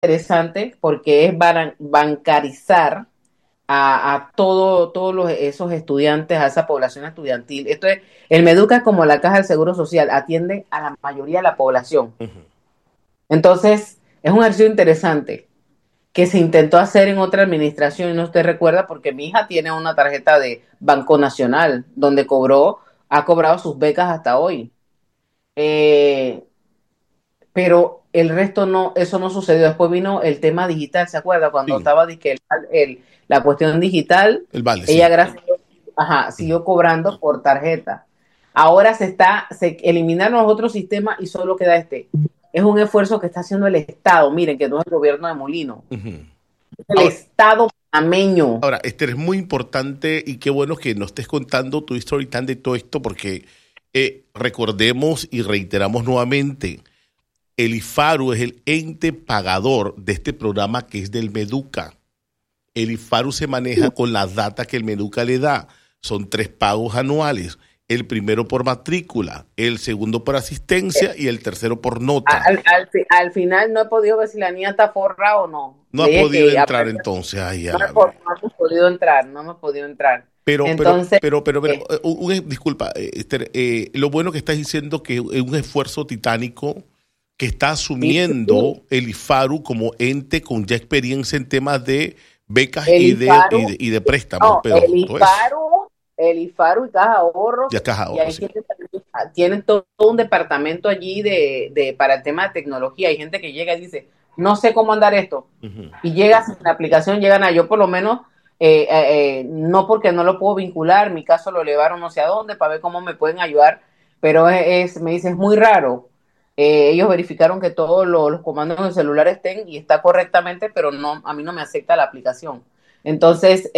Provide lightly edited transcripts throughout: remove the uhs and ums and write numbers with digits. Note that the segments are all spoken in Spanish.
interesante porque es bancarizar a todos esos estudiantes, a esa población estudiantil. Esto es, el Meduca es como la Caja del Seguro Social, atiende a la mayoría de la población. Ujú. Entonces, es un ejercicio interesante que se intentó hacer en otra administración y no usted recuerda porque mi hija tiene una tarjeta de Banco Nacional donde ha cobrado sus becas hasta hoy. Eh, pero el resto no, eso no sucedió. Después vino el tema digital, ¿se acuerda? Cuando Sí, estaba la cuestión digital, el vale, ella sí. gracias a Dios, ajá, Ujú. siguió cobrando por tarjeta. Ahora se eliminaron los otros sistemas y solo queda este. Es un esfuerzo que está haciendo el Estado, miren, que no es el gobierno de Molino, Ujú. es el Ahora, Estado panameño. ahora, Esther, es muy importante y qué bueno que nos estés contando tu story time de todo esto porque recordemos y reiteramos nuevamente, el IFARU es el ente pagador de este programa que es del Meduca. El IFARU se maneja con la data que el Meduca le da. Son 3 pagos anuales. El primero por matrícula, el segundo por asistencia y el tercero por nota. Al final no he podido ver si la niña está forra o no. No ha Le dije podido que entrar entonces. Ay, a la vez. no hemos podido entrar, no hemos podido entrar. Pero, pero, Entonces, pero, pero, pero, eh, disculpa, Esther, lo bueno que estás diciendo que es un esfuerzo titánico que está sí, sí, asumiendo el IFARU como ente con ya experiencia en temas de becas el IFARU, y de préstamos, no, pero todo eso, El IFARU y Caja de Ahorros, ya estás y ahora, hay sí. gente tienen todo un departamento allí para el tema de tecnología. Hay gente que llega y dice, no sé cómo andar esto. Ujú. Y llega sin la aplicación, llegan a yo por lo menos, no porque no lo puedo vincular, mi caso lo llevaron no sé a dónde para ver cómo me pueden ayudar, pero me dice, es muy raro. Ellos verificaron que todos los comandos del celular estén y está correctamente, pero no, a mí no me acepta la aplicación. Entonces,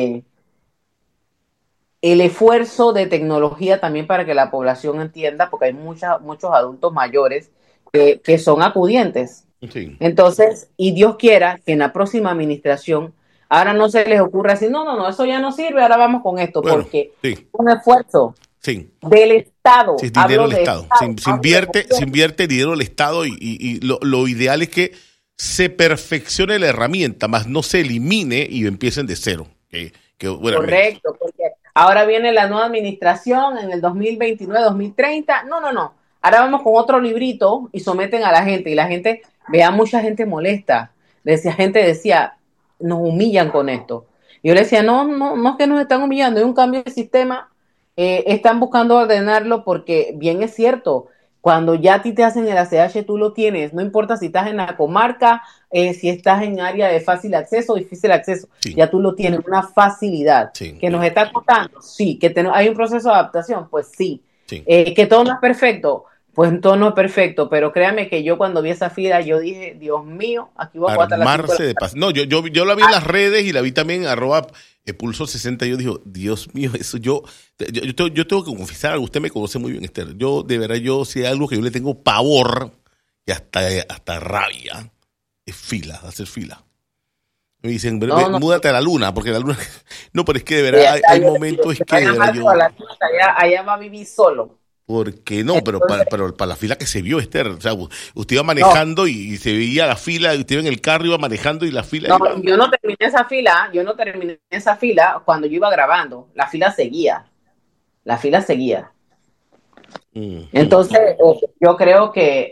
el esfuerzo de tecnología también para que la población entienda, porque hay muchos adultos mayores que son acudientes. Sí, Entonces, y Dios quiera que en la próxima administración, ahora no se les ocurra decir, no, eso ya no sirve, ahora vamos con esto, bueno, porque sí, un esfuerzo sí. del Si Estado, es dinero del Estado, Hablo de se gobierno. invierte dinero del Estado y lo ideal es que se perfeccione la herramienta, más no se elimine y empiecen de cero, que bueno, menos. Correcto, porque ahora viene la nueva administración en el 2029, 2030. No. Ahora vamos con otro librito y someten a la gente. Y la gente, vea, mucha gente molesta. Gente decía, nos humillan con esto. Y yo le decía, no es que nos están humillando, hay un cambio de sistema. Están buscando ordenarlo porque, bien es cierto, cuando ya a ti te hacen el ACH, tú lo tienes. No importa si estás en la comarca, si estás en área de fácil acceso o difícil acceso, Sí, ya tú lo tienes, una facilidad. sí, ¿Que nos está costando? Sí. ¿Que hay un proceso de adaptación? Pues sí. sí. ¿Que todo no es perfecto? Pues todo no es perfecto, pero créame que yo cuando vi esa fila, yo dije, Dios mío, aquí voy a jugar hasta las 5 de Armarse de la paz. No, yo la vi en las redes y la vi también en arroba pulso 60. Yo digo, Dios mío, eso yo tengo que confesar algo. Usted me conoce muy bien, Esther. Yo, de verdad, si hay algo que yo le tengo pavor y hasta rabia, es fila, hacer fila. Me dicen, No, no. múdate a la luna, porque la luna. No, pero es que de verdad Allá, hay momentos que de verdad yo. allá va a vivir solo. Porque no, Entonces, pero para la fila que se vio, Esther, o sea, usted iba no, manejando y se veía la fila, usted iba en el carro, iba manejando y la fila no, iba. yo no terminé esa fila cuando yo iba grabando. La fila seguía. Ujú. Entonces, yo creo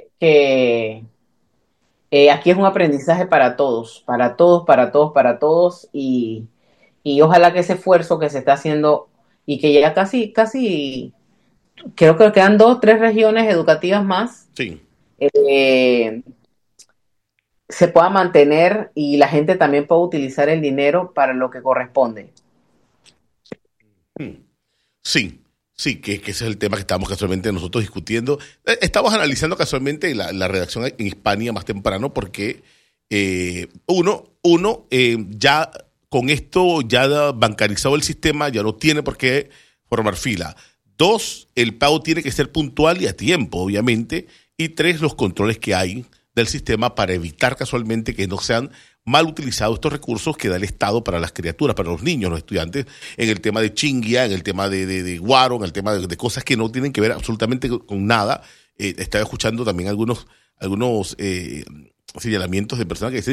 que aquí es un aprendizaje para todos, para todos, y ojalá que ese esfuerzo que se está haciendo y que ya casi, creo que quedan 2, 3 regiones educativas más, Sí. eh, se pueda mantener y la gente también pueda utilizar el dinero para lo que corresponde. Mm. Sí, sí, que ese es el tema que estamos casualmente nosotros discutiendo. Estamos analizando casualmente la redacción en Hispania más temprano porque ya con esto ya bancarizado el sistema, ya no tiene por qué formar fila. 2, el pago tiene que ser puntual y a tiempo, obviamente. Y 3, los controles que hay del sistema para evitar casualmente que no sean mal utilizados estos recursos que da el Estado para las criaturas, para los niños, los estudiantes, en el tema de chinguia, en el tema de guaro, en el tema de cosas que no tienen que ver absolutamente con nada. Estaba escuchando también algunos señalamientos de personas que dicen